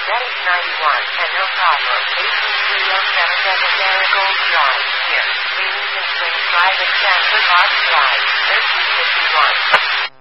That is 91, and no problem. 18307 Marigold Drive, here. Wheeling and Swing Drive and Sanford Mark Drive, 1351.